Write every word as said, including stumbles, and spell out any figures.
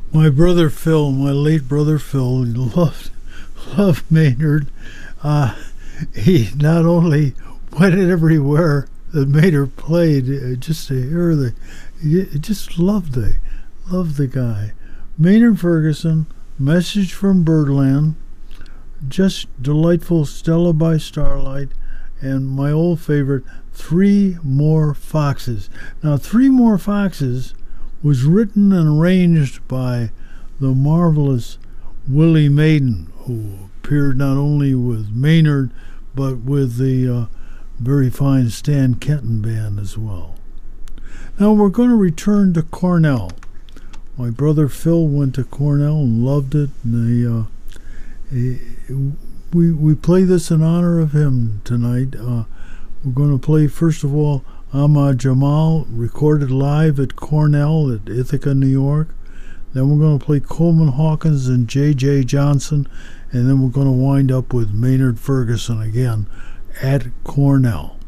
My brother Phil, my late brother Phil, loved loved Maynard. Uh, he not only went everywhere that Maynard played, uh, just to hear the, he just loved the, loved the guy. Maynard Ferguson, Message from Birdland, just delightful, Stella by Starlight, and my old favorite, Three More Foxes. Now, Three More Foxes was written and arranged by the marvelous Willie Maiden, who appeared not only with Maynard, but with the uh, very fine Stan Kenton band as well. Now we're going to return to Cornell. My brother Phil went to Cornell and loved it, and they, uh, he, we we play this in honor of him tonight. Uh, we're going to play, first of all, Ahmad Jamal, recorded live at Cornell at Ithaca, New York. Then we're going to play Coleman Hawkins and J J Johnson, and then we're going to wind up with Maynard Ferguson again at Cornell.